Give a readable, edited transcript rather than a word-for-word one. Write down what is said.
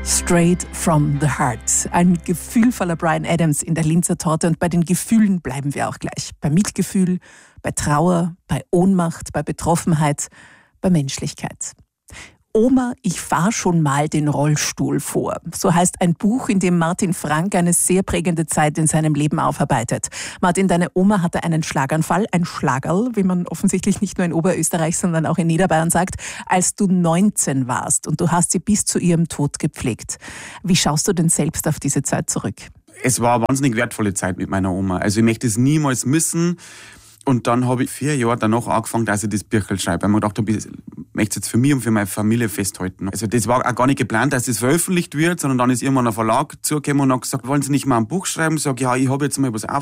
Straight from the Heart. Ein gefühlvoller Bryan Adams in der Linzer Torte. Und bei den Gefühlen bleiben wir auch gleich. Bei Mitgefühl, bei Trauer, bei Ohnmacht, bei Betroffenheit, bei Menschlichkeit. Oma, ich fahr schon mal den Rollstuhl vor. So heißt ein Buch, in dem Martin Frank eine sehr prägende Zeit in seinem Leben aufarbeitet. Martin, deine Oma hatte einen Schlaganfall, ein Schlagerl, wie man offensichtlich nicht nur in Oberösterreich, sondern auch in Niederbayern sagt, als du 19 warst und du hast sie bis zu ihrem Tod gepflegt. Wie schaust du denn selbst auf diese Zeit zurück? Es war eine wahnsinnig wertvolle Zeit mit meiner Oma. Also ich möchte es niemals missen. Und dann habe ich 4 Jahre danach angefangen, dass ich das Büchlein schreibe. Weil ich mir gedacht habe, ich möchte es jetzt für mich und für meine Familie festhalten. Also das war auch gar nicht geplant, dass das veröffentlicht wird, sondern dann ist irgendwann ein Verlag zugekommen und hat gesagt, wollen Sie nicht mal ein Buch schreiben? Ich sage, ja, ich habe jetzt mal was